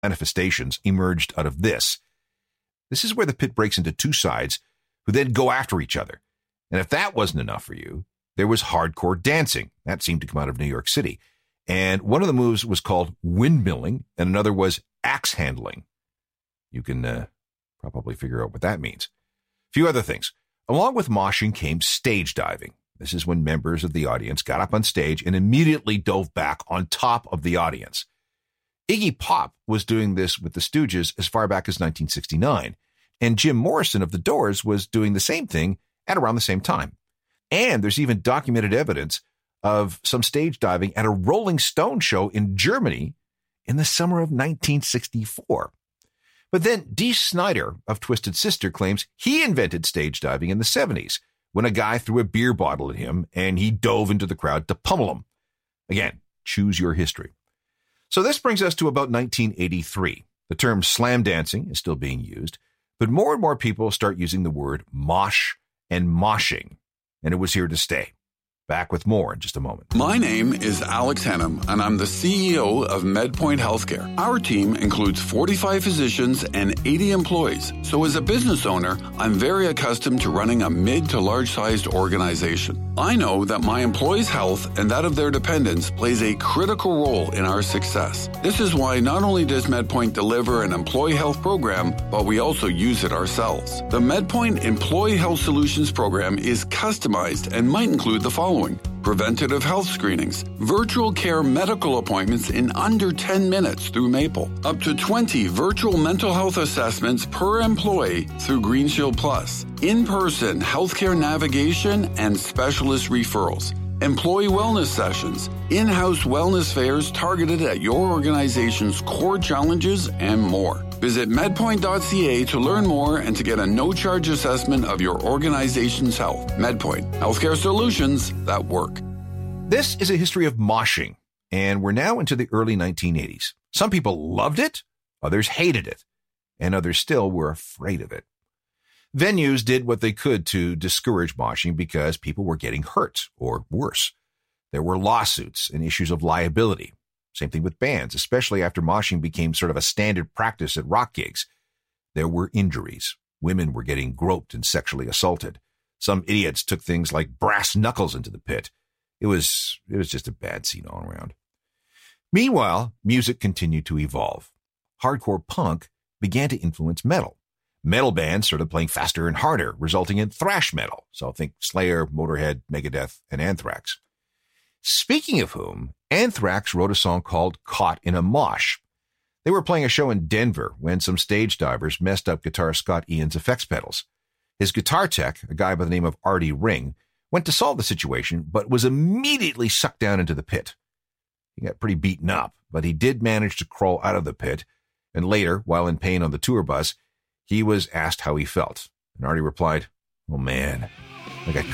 manifestations emerged out of this. This is where the pit breaks into two sides who then go after each other. And if that wasn't enough for you, there was hardcore dancing. That seemed to come out of New York City. And one of the moves was called windmilling, and another was axe handling. You can probably figure out what that means. A few other things. Along with moshing came stage diving. This is when members of the audience got up on stage and immediately dove back on top of the audience. Iggy Pop was doing this with the Stooges as far back as 1969, and Jim Morrison of The Doors was doing the same thing at around the same time. And there's even documented evidence of some stage diving at a Rolling Stone show in Germany in the summer of 1964. But then Dee Snider of Twisted Sister claims he invented stage diving in the 70s when a guy threw a beer bottle at him and he dove into the crowd to pummel him. Again, choose your history. So this brings us to about 1983. The term slam dancing is still being used, but more and more people start using the word mosh and moshing, and it was here to stay. Back with more in just a moment. My name is Alex Hennum, and I'm the CEO of MedPoint Healthcare. Our team includes 45 physicians and 80 employees. So as a business owner, I'm very accustomed to running a mid to large-sized organization. I know that my employees' health and that of their dependents plays a critical role in our success. This is why not only does MedPoint deliver an employee health program, but we also use it ourselves. The MedPoint Employee Health Solutions program is customized and might include the following: preventative health screenings, virtual care medical appointments in under 10 minutes through Maple, up to 20 virtual mental health assessments per employee through GreenShield Plus, in-person healthcare navigation and specialist referrals, employee wellness sessions, in-house wellness fairs targeted at your organization's core challenges, and more. Visit medpoint.ca to learn more and to get a no-charge assessment of your organization's health. MedPoint, healthcare solutions that work. This is a history of moshing, and we're now into the early 1980s. Some people loved it, others hated it, and others still were afraid of it. Venues did what they could to discourage moshing because people were getting hurt, or worse. There were lawsuits and issues of liability. Same thing with bands, especially after moshing became sort of a standard practice at rock gigs. There were injuries. Women were getting groped and sexually assaulted. Some idiots took things like brass knuckles into the pit. It was just a bad scene all around. Meanwhile, music continued to evolve. Hardcore punk began to influence metal. Metal bands started playing faster and harder, resulting in thrash metal. So think Slayer, Motorhead, Megadeth, and Anthrax. Speaking of whom, Anthrax wrote a song called Caught in a Mosh. They were playing a show in Denver when some stage divers messed up guitarist Scott Ian's effects pedals. His guitar tech, a guy by the name of Artie Ring, went to solve the situation, but was immediately sucked down into the pit. He got pretty beaten up, but he did manage to crawl out of the pit, and later, while in pain on the tour bus, he was asked how he felt. And Artie replied, "Oh man, like I